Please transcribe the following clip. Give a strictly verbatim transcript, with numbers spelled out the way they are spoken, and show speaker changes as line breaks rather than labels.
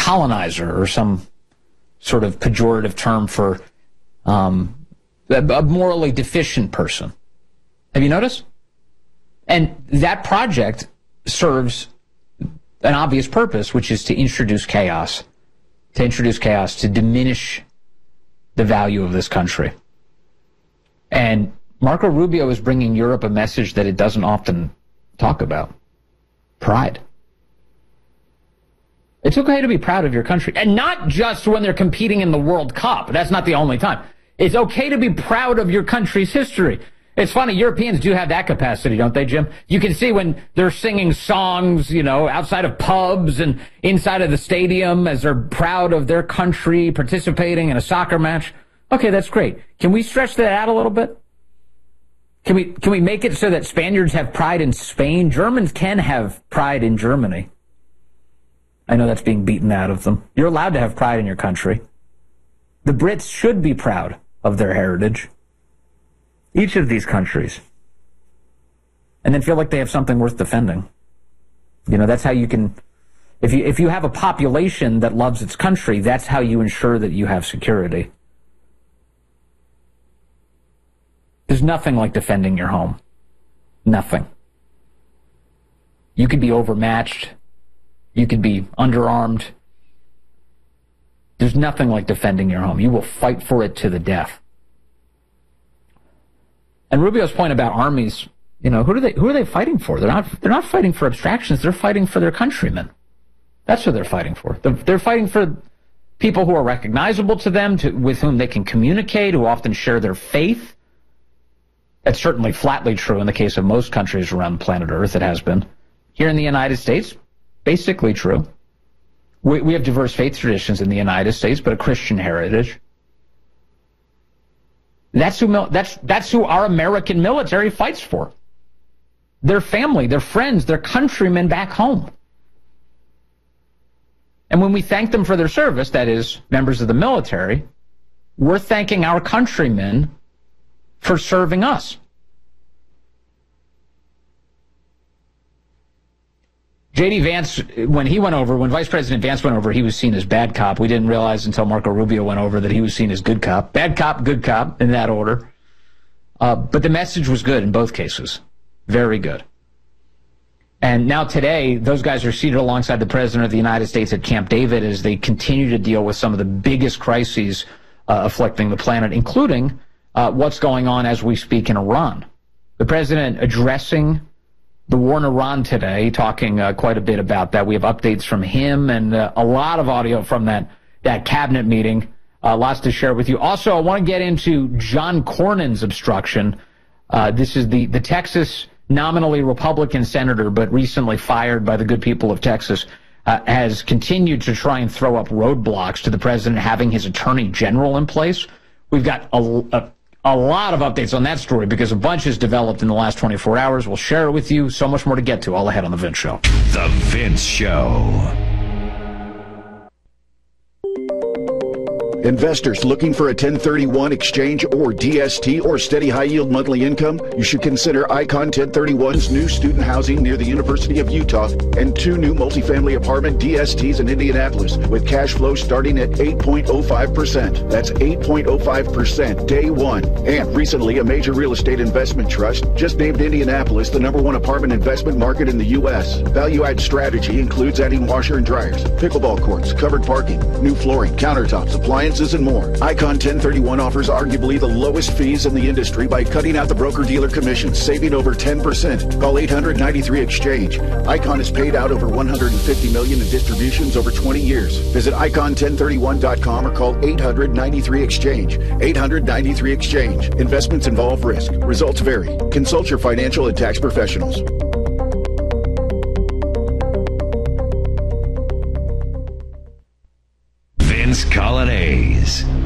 colonizer or some sort of pejorative term for um, a, a morally deficient person. Have you noticed? And that project serves an obvious purpose, which is to introduce chaos, to introduce chaos, to diminish the value of this country. And Marco Rubio is bringing Europe a message that it doesn't often talk about: pride. It's okay to be proud of your country, and not just when they're competing in the World Cup. That's not the only time. It's okay to be proud of your country's history. It's funny, Europeans do have that capacity, don't they, Jim? You can see when they're singing songs, you know, outside of pubs and inside of the stadium as they're proud of their country participating in a soccer match. Okay, that's great. Can we stretch that out a little bit? Can we, can we make it so that Spaniards have pride in Spain? Germans can have pride in Germany. I know that's being beaten out of them. You're allowed to have pride in your country. The Brits should be proud of their heritage. Each of these countries. And then feel like they have something worth defending. You know, that's how you can, if you, if you have a population that loves its country, that's how you ensure that you have security. There's nothing like defending your home. Nothing. You could be overmatched. You could be underarmed. There's nothing like defending your home. You will fight for it to the death. And Rubio's point about armies, you know, who do they who are they fighting for? They're not they're not fighting for abstractions. They're fighting for their countrymen. That's what they're fighting for. They're, they're fighting for people who are recognizable to them, to, with whom they can communicate, who often share their faith. That's certainly flatly true in the case of most countries around planet Earth. It has been. Here in the United States, basically true. We, we have diverse faith traditions in the United States, but a Christian heritage. That's who that's that's who our American military fights for. Their family, their friends, their countrymen back home. And when we thank them for their service, that is, members of the military, we're thanking our countrymen for serving us. J D. Vance, when he went over, when Vice President Vance went over, he was seen as bad cop. We didn't realize until Marco Rubio went over that he was seen as good cop. Bad cop, good cop, in that order. Uh, but the message was good in both cases. Very good. And now today, those guys are seated alongside the President of the United States at Camp David as they continue to deal with some of the biggest crises uh, afflicting the planet, including uh, what's going on as we speak in Iran. The President addressing the war in Iran today, talking uh, quite a bit about that. We have updates from him and uh, a lot of audio from that, that cabinet meeting. Uh, lots to share with you. Also, I want to get into John Cornyn's obstruction. Uh, this is the, the Texas nominally Republican senator, but recently fired by the good people of Texas, uh, has continued to try and throw up roadblocks to the president having his attorney general in place. We've got a, a A lot of updates on that story because a bunch has developed in the last twenty-four hours. We'll share it with you. So much more to get to all ahead on The Vince Show.
The Vince Show.
Investors looking for a ten thirty-one exchange or D S T or steady high-yield monthly income? You should consider Icon ten thirty-one's new student housing near the University of Utah and two new multifamily apartment D S Ts in Indianapolis with cash flow starting at eight point oh five percent. That's eight point oh five percent day one. And recently, a major real estate investment trust just named Indianapolis the number one apartment investment market in the U S. Value-add strategy includes adding washer and dryers, pickleball courts, covered parking, new flooring, countertops, appliances, and more. Icon ten thirty-one offers arguably the lowest fees in the industry by cutting out the broker-dealer commissions, saving over ten percent. Call eight hundred ninety-three exchange. Icon has paid out over one hundred fifty million dollars in distributions over twenty years. Visit icon ten thirty-one dot com or call eight hundred ninety-three exchange. eight hundred ninety-three exchange. Investments involve risk. Results vary. Consult your financial and tax professionals.
Vince Coglianese.